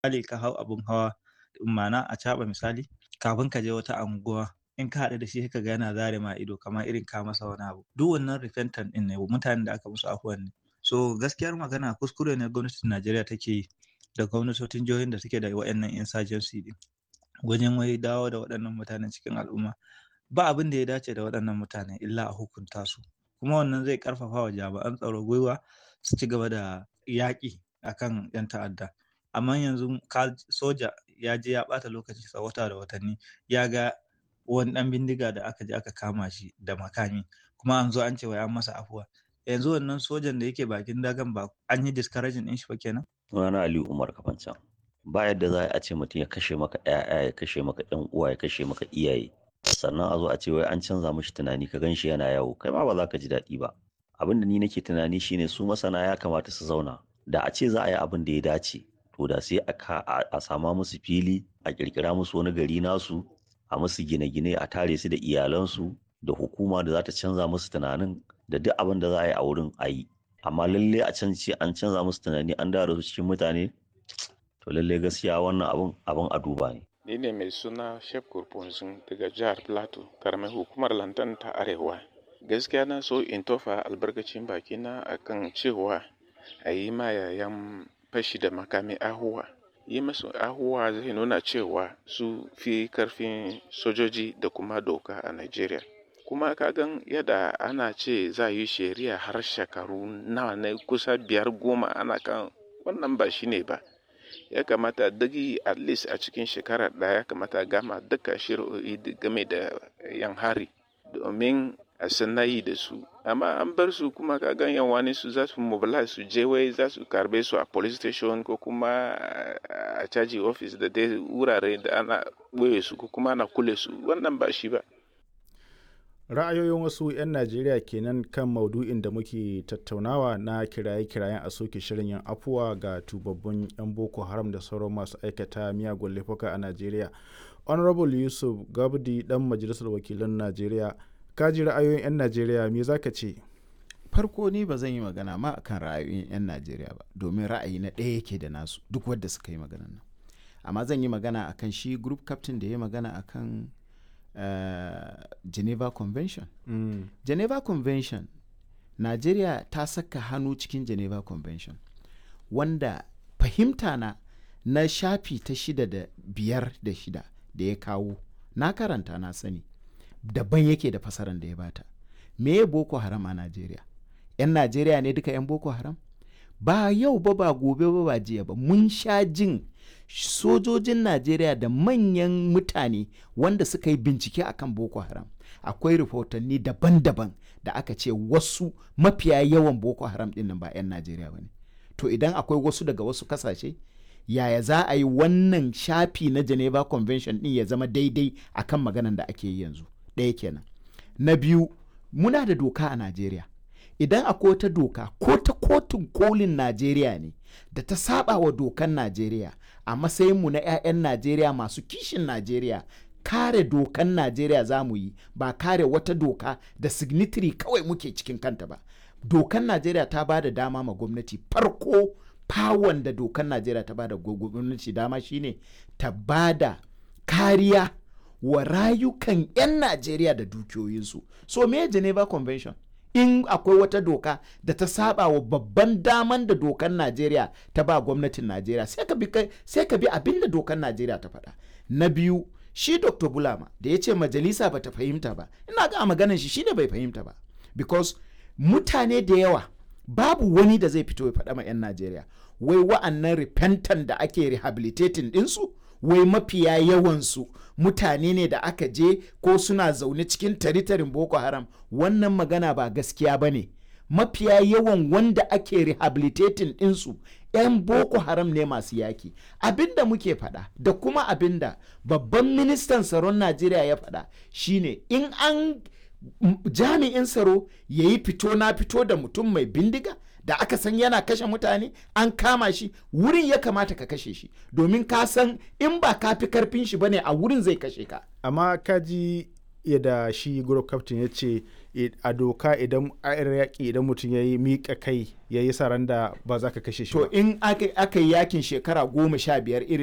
misali ka hau abun hawa ma'ana acaɓa misali kafin ka je wata anguwa in ka haɗu da shi sai ka ga yana zare ma ido kamar irin ka masa wani abu. Duk wannan repentant ɗin ne mutanen da aka musu afuwan ne. So gaskiyar magana kuskure ne gwamnatin Najeriya take yi da gwamnatocin jihohin da suke da waɗannan insurgency ɗin wajen wai dawo da waɗannan mutanen cikin al'umma. Ba abin da ya dace da waɗannan mutane illa a hukunta su. Kuma wannan zai ƙarfafa wa jami'an tsaro gwiwa su ci gaba da yaƙi akan 'yan ta'adda. Amma yanzu soja ya je ya ɓata lokaci sa wata da watanni ya ga wani ɗan bindiga da aka je aka kama shi da makami kuma an zo an ce wai an masa afuwa. Yanzu wannan sojan da yake bakin dagan ba an yi discouraging ɗin shi ba kenan? Sunana Aliyu Umar Kafancan. Ba yadda za a ce mutum ya kashe maka ‘ya'ya, ya kashe maka ‘yan uwa, ya kashe maka iyaye. Sannan a zo a ce wai an canza mishi tunani ka gan shi yana yawo. Kai ma ba za ka ji daɗi ba. Abin da ni nake tunani shine su masana ya kamata su zauna. Da a ce za a yi abin da ya dace, to da sai a sama musu fili, a ƙirƙira musu wani gari nasu, a musu gine-gine, a tare su da iyalansu, da hukuma da za ta canza musu tunanin, da duk abin da za a yi a wurin a yi. Amma lalle a can ce an canza musu tunani an dawo su cikin mutane, to lalle gaskiya wannan abin a duba ne. Ni ne mai suna Shep Kurfunzun daga jihar Plateau, karamar hukumar Lantan ta Arewa. Gaskiya na so in tofa albarkacin bakina akan cewa a yi ma yayan fashi da makami ahuwa. Yi masu ahuwa zai nuna cewa su fi karfin sojoji da kuma doka a Najeriya. Kuma kagan yadda ana ce za yi shari'a har shekaru nawa ne kusa 5-10 ana kan wannan ba shi ne ba. Ya kamata dagi at least a cikin shekara ɗaya ya kamata gama duka shari'o'i game da yan hari domin a sanayi da su. Amma an bar su kuma kagan yan wani su za su mobilize su je wai za su karbe su a police station ko kuma a caji office da dai wurare da ana ɓoye su ko kuma ana kule su. Wannan ba shi ba. Ra'ayoyin wasu 'yan Najeriya kenan kan maudu'in da muke tattaunawa na kiraye-kirayen a soke shirin yin afuwa ga tubabbun 'yan Boko Haram da sauran masu aikata miyagun laifuka a Najeriya. Honorable Yusuf Gabdi dan Majalisar Wakilan Najeriya, ka ji ra'ayoyin 'yan Najeriya, me za ka ce? Farko ni ba zan yi magana ma akan ra'ayoyin 'yan Najeriya ba, domin ra'ayi na ɗaya yake da nasu duk wadda suka yi magana nan. Amma zan yi magana akan shi group captain da ya magana akan Geneva Convention. Geneva Convention, Najeriya ta saka hannu cikin Geneva Convention, wanda fahimta na shafi ta 6 da 5 da 6 da ya kawo, na karanta na sani, daban yake da fasaran da ya bata. Me ya Boko Haram a Najeriya? 'Yan Najeriya ne duka 'yan Boko Haram? Ba yau ba gobe ba jiya ba, mun sha jin sojojin Najeriya da manyan mutane wanda suka yi bincike akan Boko Haram. Akwai rahotanni daban-daban da aka ce wasu mafiya yawan Boko Haram ɗin nan ba 'yan Najeriya ba ne. To idan akwai wasu daga wasu kasashe, yaya za a yi wannan shafi na Geneva Convention ɗin ya zama daidai akan maganan da ake yi yanzu? Ɗaya kenan. Na biyu, muna da doka a Najeriya. Idan akwai wata doka ko ta kotun kolin Najeriya ne da ta saba wa dokan Najeriya, a matsayinmu na 'ya'yan Najeriya masu kishin Najeriya, kare dokan Najeriya za mu yi, ba kare wata doka da signatory kawai muke cikin kanta ba. Dokan Najeriya ta ba da dama ma gwamnati. Farko fawon da dokan Najeriya ta ba da gwamnati dama shine ta ba da kariya wa rayukan 'yan Najeriya da dukiyoyinsu. So me Geneva Convention? In akwai wata doka da ta saba wa babban daman da dokan Najeriya ta ba gwamnatin Najeriya, sai ka bi abin da dokan Najeriya ta faɗa. Na biyu, shi Dr. Bulama da ya ce majalisa ba ta fahimta ba, ina ga maganan shi ne bai fahimta ba. Because mutane da yawa babu wani da zai fito ya faɗa ma 'yan Najeriya wai wa'annan repentant da ake rehabilitating ɗinsu, wai mafiya yawansu mutane ne da aka je ko suna zaune cikin taritarin Boko Haram. Wannan magana ba gaskiya ba ne. Mafiya yawan wanda ake rehabilitating ɗinsu 'yan Boko Haram ne masu yaki. Abinda muke faɗa da kuma abinda babban ministan tsaron Najeriya ya faɗa shine in an jami'in tsaro ya yi fito na fito da mutum mai bindiga da aka san yana kashe mutane, an kama shi, wurin ya kamata ka kashe shi, domin ka san in ba ka fi karfin shi bane a wurin zai kashe ka. Amma kaji da shi group captain ya ce a doka idan a yaƙi idan mutum ya yi miƙa kai ya yi saranda ba za ka kashe shi to ba. in aka yi yakin shekara 15 irin